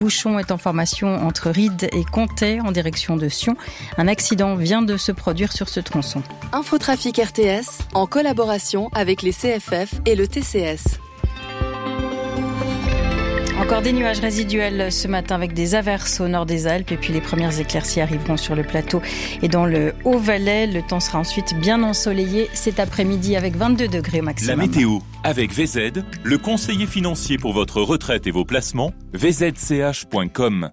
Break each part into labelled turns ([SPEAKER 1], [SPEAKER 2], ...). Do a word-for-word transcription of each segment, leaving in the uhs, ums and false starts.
[SPEAKER 1] bouchon est en formation entre Ried et Comté en direction de Sion. Un accident vient de se produire sur ce tronçon.
[SPEAKER 2] Infotrafic R T S en collaboration avec les C F F et le T C S.
[SPEAKER 1] Encore des nuages résiduels ce matin avec des averses au nord des Alpes et puis les premières éclaircies arriveront sur le plateau et dans le Haut-Valais. Le temps sera ensuite bien ensoleillé cet après-midi avec vingt-deux degrés maximum.
[SPEAKER 3] La météo avec V Z, le conseiller financier pour votre retraite et vos placements, v z c h point com.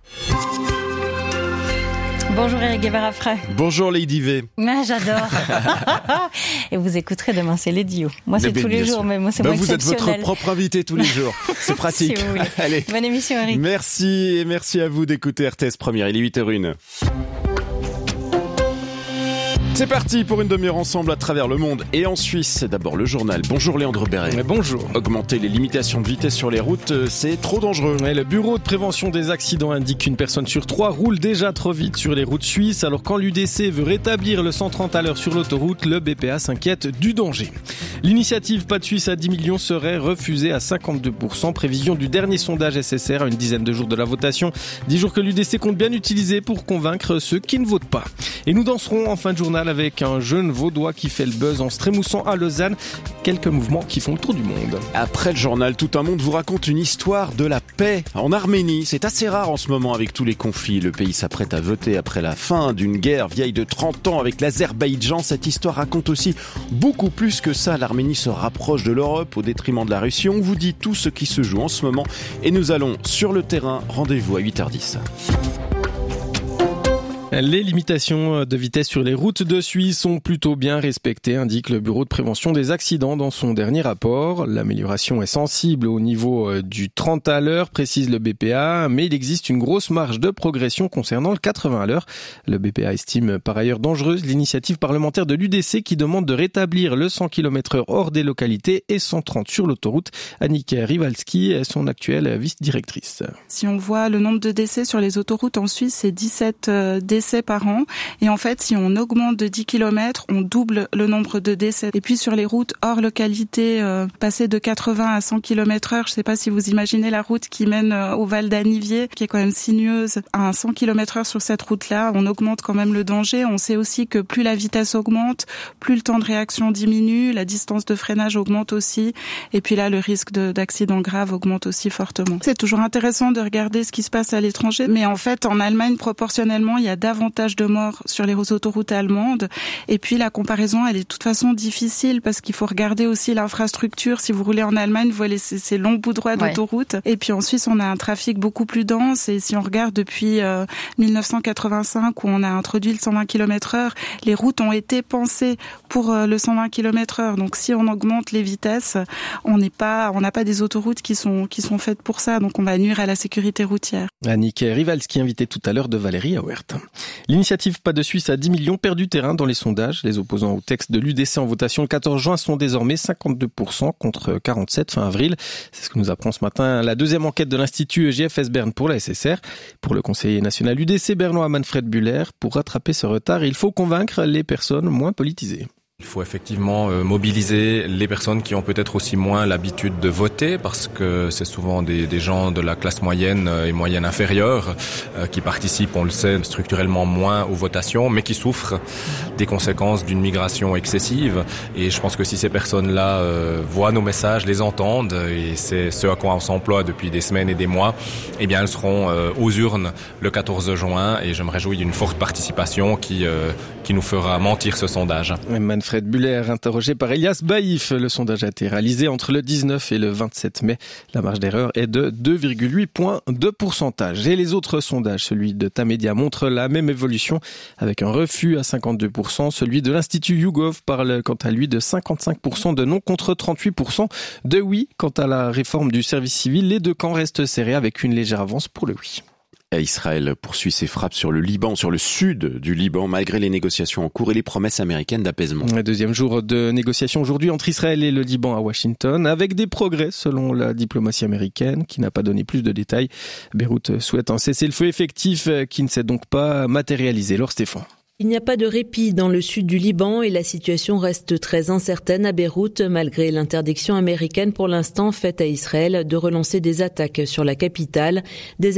[SPEAKER 1] Bonjour Eric Guevara-Frey.
[SPEAKER 4] Bonjour Lady V.
[SPEAKER 1] Ah, j'adore. Et vous écouterez demain, c'est Lady O. Moi, c'est tous les jours, mais moi, c'est
[SPEAKER 4] bah,
[SPEAKER 1] moins
[SPEAKER 4] vous
[SPEAKER 1] exceptionnel.
[SPEAKER 4] Vous êtes votre propre invité tous les jours. C'est pratique.
[SPEAKER 1] Si vous voulez.
[SPEAKER 4] Allez.
[SPEAKER 1] Bonne émission, Eric.
[SPEAKER 4] Merci et merci à vous d'écouter R T S Première. Il est huit heures zéro un. C'est parti pour une demi-heure ensemble à travers le monde et en Suisse. C'est d'abord le journal. Bonjour Léandre Béret.
[SPEAKER 5] Mais bonjour.
[SPEAKER 4] Augmenter les limitations de vitesse sur les routes, c'est trop dangereux.
[SPEAKER 5] Mais le bureau de prévention des accidents indique qu'une personne sur trois roule déjà trop vite sur les routes suisses. Alors quand l'U D C veut rétablir le cent trente à l'heure sur l'autoroute, le B P A s'inquiète du danger. L'initiative Pas de Suisse à dix millions serait refusée à cinquante-deux pour cent. Prévision du dernier sondage S S R à une dizaine de jours de la votation. dix jours que l'U D C compte bien utiliser pour convaincre ceux qui ne votent pas. Et nous danserons en fin de journal avec un jeune vaudois qui fait le buzz en se trémoussant à Lausanne. Quelques mouvements qui font le tour du monde.
[SPEAKER 4] Après le journal, tout un monde vous raconte une histoire de la paix en Arménie. C'est assez rare en ce moment avec tous les conflits. Le pays s'apprête à voter après la fin d'une guerre vieille de trente ans avec l'Azerbaïdjan. Cette histoire raconte aussi beaucoup plus que ça. L'Arménie se rapproche de l'Europe au détriment de la Russie. On vous dit tout ce qui se joue en ce moment et nous allons sur le terrain. Rendez-vous à huit heures dix.
[SPEAKER 5] Les limitations de vitesse sur les routes de Suisse sont plutôt bien respectées, indique le Bureau de prévention des accidents dans son dernier rapport. L'amélioration est sensible au niveau du trente à l'heure, précise le B P A, mais il existe une grosse marge de progression concernant le quatre-vingts à l'heure. Le B P A estime par ailleurs dangereuse l'initiative parlementaire de l'U D C qui demande de rétablir le cent kilomètres heure hors des localités et cent trente sur l'autoroute. Annick Rivalski est son actuelle vice-directrice.
[SPEAKER 6] Si on voit le nombre de décès sur les autoroutes en Suisse, c'est dix-sept décès par an. Et en fait, si on augmente de dix kilomètres, on double le nombre de décès. Et puis sur les routes hors localité, euh, passer de quatre-vingts à cent kilomètres heure, je ne sais pas si vous imaginez la route qui mène euh, au Val d'Anniviers, qui est quand même sinueuse, à cent kilomètres heure sur cette route-là, on augmente quand même le danger. On sait aussi que plus la vitesse augmente, plus le temps de réaction diminue, la distance de freinage augmente aussi. Et puis là, le risque de, d'accident grave augmente aussi fortement. C'est toujours intéressant de regarder ce qui se passe à l'étranger, mais en fait, en Allemagne, proportionnellement, il y a davantage de morts sur les autoroutes allemandes. Et puis la comparaison, elle est de toute façon difficile parce qu'il faut regarder aussi l'infrastructure. Si vous roulez en Allemagne, vous voyez ces, ces longs bouts droits d'autoroute. Ouais. Et puis en Suisse, on a un trafic beaucoup plus dense. Et si on regarde depuis euh, dix-neuf cent quatre-vingt-cinq, où on a introduit le cent vingt kilomètres heure, les routes ont été pensées pour euh, le cent vingt kilomètres heure. Donc si on augmente les vitesses, on n'est pas, on n'a pas des autoroutes qui sont qui sont faites pour ça. Donc on va nuire à la sécurité routière.
[SPEAKER 5] Annick Rivalski, invitée tout à l'heure de Valérie Auert. L'initiative Pas de Suisse à dix millions perd du terrain dans les sondages. Les opposants au texte de l'U D C en votation le quatorze juin sont désormais cinquante-deux pour cent contre quarante-sept fin avril. C'est ce que nous apprend ce matin la deuxième enquête de l'Institut G F S Berne pour la S S R. Pour le conseiller national U D C bernois Manfred Buller, pour rattraper ce retard, il faut convaincre les personnes moins politisées.
[SPEAKER 7] Il faut effectivement euh, mobiliser les personnes qui ont peut-être aussi moins l'habitude de voter, parce que c'est souvent des, des gens de la classe moyenne et moyenne inférieure euh, qui participent, on le sait, structurellement moins aux votations, mais qui souffrent des conséquences d'une migration excessive. Et je pense que si ces personnes-là euh, voient nos messages, les entendent, et c'est ce à quoi on s'emploie depuis des semaines et des mois, eh bien elles seront euh, aux urnes le quatorze juin, et je me réjouis d'une forte participation qui, euh, qui nous fera mentir ce sondage.
[SPEAKER 5] Fred Buller, interrogé par Elias Baïf. Le sondage a été réalisé entre le dix-neuf et le vingt-sept mai. La marge d'erreur est de deux virgule huit points de pourcentage. Et les autres sondages, celui de Tamedia montre la même évolution avec un refus à cinquante-deux pour cent. Celui de l'Institut YouGov parle quant à lui de cinquante-cinq pour cent de non contre trente-huit pour cent de oui. Quant à la réforme du service civil, les deux camps restent serrés avec une légère avance pour le oui.
[SPEAKER 4] Israël poursuit ses frappes sur le Liban, sur le sud du Liban, malgré les négociations en cours et les promesses américaines d'apaisement.
[SPEAKER 5] Le deuxième jour de négociations aujourd'hui entre Israël et le Liban à Washington, avec des progrès selon la diplomatie américaine, qui n'a pas donné plus de détails. Beyrouth souhaite un cessez-le-feu effectif qui ne s'est donc pas matérialisé. Laure Stéphane.
[SPEAKER 8] Il n'y a pas de répit dans le sud du Liban et la situation reste très incertaine à Beyrouth, malgré l'interdiction américaine pour l'instant faite à Israël de relancer des attaques sur la capitale. Des